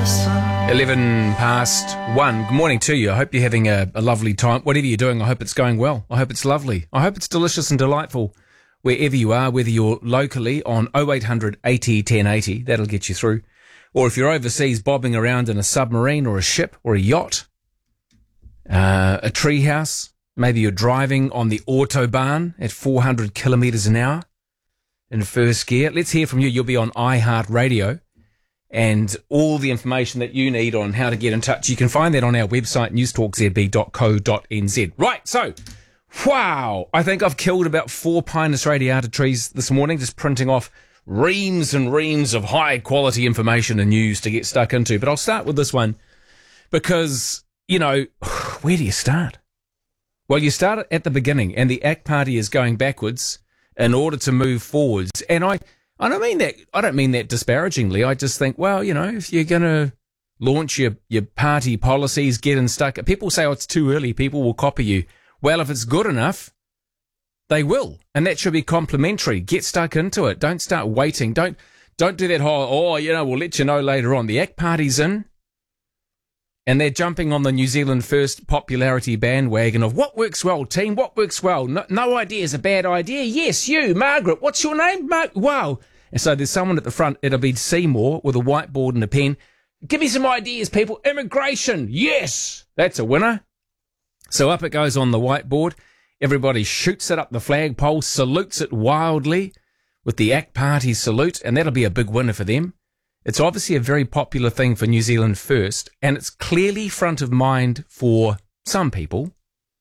11 past 1. Good morning to you. I hope you're having a lovely time. Whatever you're doing, I hope it's going well. I hope it's lovely. I hope it's delicious and delightful wherever you are, whether you're locally on 0800 80 1080. That'll get you through. Or if you're overseas bobbing around in a submarine or a ship or a yacht, a treehouse, maybe you're driving on the Autobahn at 400 kilometres an hour in first gear. Let's hear from you. You'll be on iHeartRadio. And all the information that you need on how to get in touch, you can find that on our website, newstalkzb.co.nz. Right, so, wow, I think I've killed about 4 Pinus radiata trees this morning, just printing off reams and reams of high-quality information and news to get stuck into. But I'll start with this one because, you know, where do you start? Well, you start at the beginning, and the ACT Party is going backwards in order to move forwards. And I don't mean that disparagingly. I just think, well, you know, if you're going to launch your party policies, getting stuck, people say, oh, it's too early, people will copy you. Well, if it's good enough, they will. And that should be complimentary. Get stuck into it. Don't start waiting. Don't do that whole, oh, you know, we'll let you know later on. The ACT Party's in, and they're jumping on the New Zealand First popularity bandwagon of what works well, team, what works well. No idea is a bad idea. Yes, you, Margaret. What's your name? Wow. And so there's someone at the front. It'll be Seymour with a whiteboard and a pen. Give me some ideas, people. Immigration. Yes. That's a winner. So up it goes on the whiteboard. Everybody shoots it up the flagpole, salutes it wildly with the ACT Party salute, and that'll be a big winner for them. It's obviously a very popular thing for New Zealand First, and it's clearly front of mind for some people.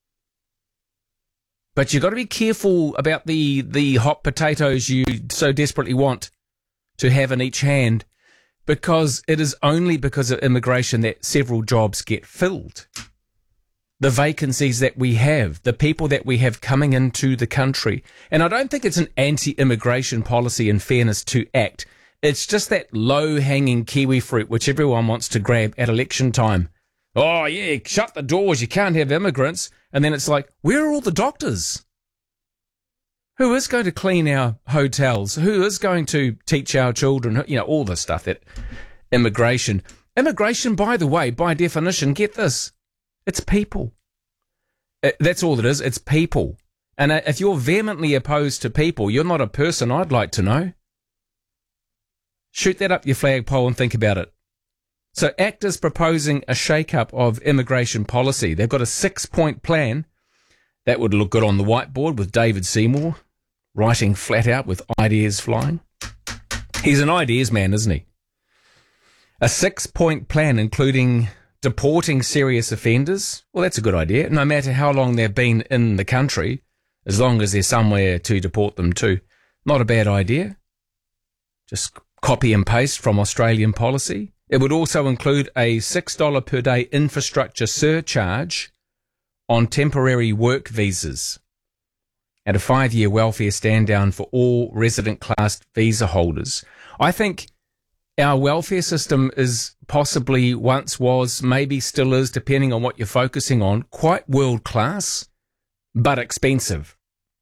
But you've got to be careful about the hot potatoes you so desperately want to have in each hand, because it is only because of immigration that several jobs get filled. The vacancies that we have, the people that we have coming into the country. And I don't think it's an anti-immigration policy, in fairness to ACT. It's just that low-hanging kiwi fruit which everyone wants to grab at election time. Oh, yeah, shut the doors, you can't have immigrants. And then it's like, where are all the doctors? Who is going to clean our hotels? Who is going to teach our children? You know, all the stuff that immigration. Immigration, by the way, by definition, get this, it's people. That's all it is, it's people. And if you're vehemently opposed to people, you're not a person I'd like to know. Shoot that up your flagpole and think about it. So ACT is proposing a shake-up of immigration policy. They've got a 6-point plan that would look good on the whiteboard with David Seymour writing flat out with ideas flying. He's an ideas man, isn't he? A 6-point plan including deporting serious offenders. Well, that's a good idea. No matter how long they've been in the country, as long as there's somewhere to deport them to. Not a bad idea. Just copy and paste from Australian policy. It would also include a $6 per day infrastructure surcharge on temporary work visas and a 5-year welfare stand down for all resident class visa holders. I think our welfare system is possibly once was, maybe still is, depending on what you're focusing on, quite world class, but expensive.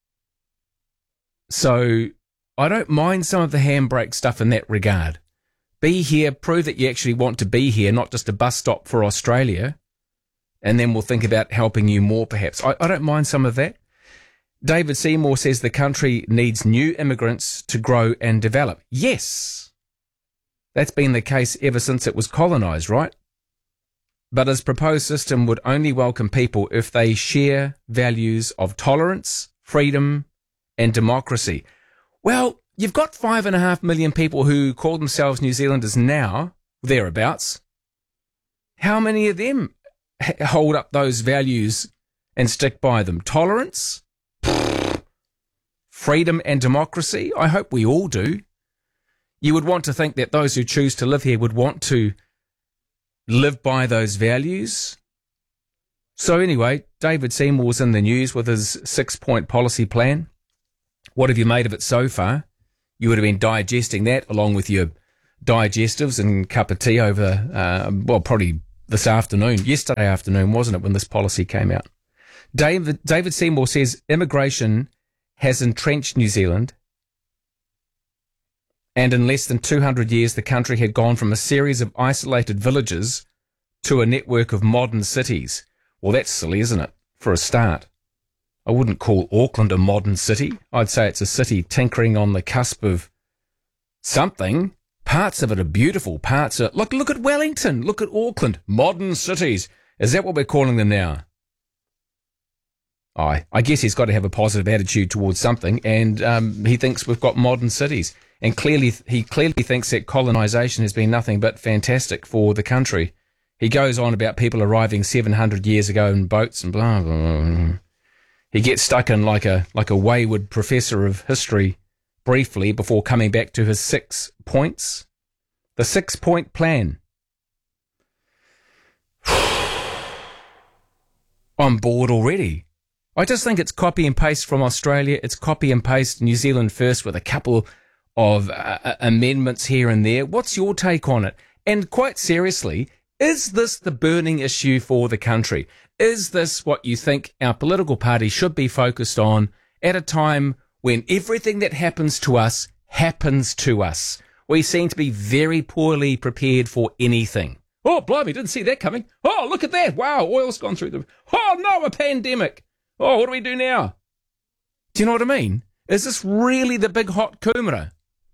So I don't mind some of the handbrake stuff in that regard. Be here, prove that you actually want to be here, not just a bus stop for Australia, and then we'll think about helping you more perhaps. I don't mind some of that. David Seymour says the country needs new immigrants to grow and develop. Yes, that's been the case ever since it was colonised, right? But his proposed system would only welcome people if they share values of tolerance, freedom, and democracy. Well, you've got 5.5 million people who call themselves New Zealanders now, thereabouts. How many of them hold up those values and stick by them? Tolerance? Freedom and democracy? I hope we all do. You would want to think that those who choose to live here would want to live by those values. So anyway, David Seymour's in the news with his 6-point policy plan. What have you made of it so far? You would have been digesting that along with your digestives and cup of tea over, probably this afternoon, yesterday afternoon, wasn't it, when this policy came out? David Seymour says immigration has entrenched New Zealand And in less than 200 years, the country had gone from a series of isolated villages to a network of modern cities. Well, that's silly, isn't it? For a start. I wouldn't call Auckland a modern city. I'd say it's a city tinkering on the cusp of something. Parts of it are beautiful. Parts are... Look at Wellington. Look at Auckland. Modern cities. Is that what we're calling them now? I guess he's got to have a positive attitude towards something, and he thinks we've got modern cities. And he clearly thinks that colonisation has been nothing but fantastic for the country. He goes on about people arriving 700 years ago in boats and blah, blah, blah. He gets stuck in like a wayward professor of history briefly before coming back to his 6 points. The 6-point plan. I'm bored already. I just think it's copy and paste from Australia. It's copy and paste New Zealand first with a couple of amendments here and there. What's your take on it? And quite seriously, is this the burning issue for the country? Is this what you think our political party should be focused on at a time when everything that happens to us happens to us? We seem to be very poorly prepared for anything. Oh, blimey, didn't see that coming. Oh, look at that. Wow, oil's gone through the... Oh, no, a pandemic. Oh, what do we do now? Do you know what I mean? Is this really the big hot kumara?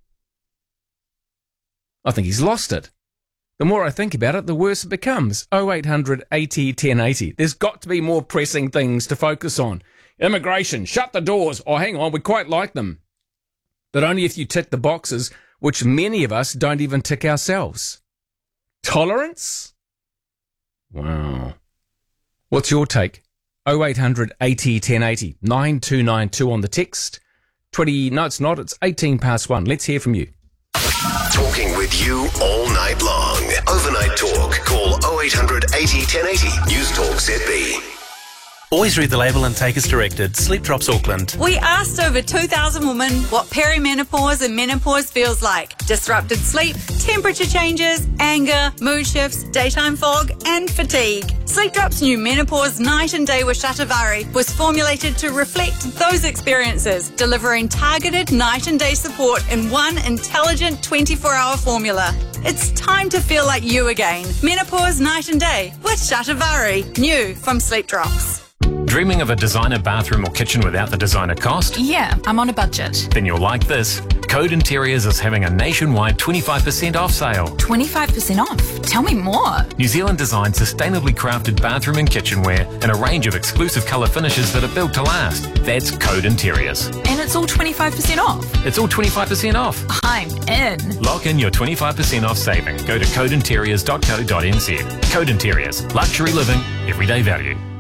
I think he's lost it. The more I think about it, the worse it becomes. 0800 80 1080. There's got to be more pressing things to focus on. Immigration, shut the doors. Oh, hang on, we quite like them. But only if you tick the boxes, which many of us don't even tick ourselves. Tolerance? Wow. What's your take? 0800 80 1080. 9292 on the text. No, it's not. It's 18 past 1. Let's hear from you. Talking with you all night long. Overnight talk. Call 0800 80 1080. News Talk ZB. Always read the label and take as directed. Sleep Drops Auckland. We asked over 2,000 women what perimenopause and menopause feels like. Disrupted sleep, temperature changes, anger, mood shifts, daytime fog, and fatigue. Sleep Drops' new Menopause Night and Day with Shatavari was formulated to reflect those experiences, delivering targeted night and day support in one intelligent 24-hour formula. It's time to feel like you again. Menopause Night and Day with Shatavari. New from Sleep Drops. Dreaming of a designer bathroom or kitchen without the designer cost? Yeah, I'm on a budget. Then you'll like this. Code Interiors is having a nationwide 25% off sale. 25% off? Tell me more. New Zealand designed sustainably crafted bathroom and kitchenware and a range of exclusive colour finishes that are built to last. That's Code Interiors. And it's all 25% off? It's all 25% off. I'm in. Lock in your 25% off saving. Go to codeinteriors.co.nz. Code Interiors. Luxury living, everyday value.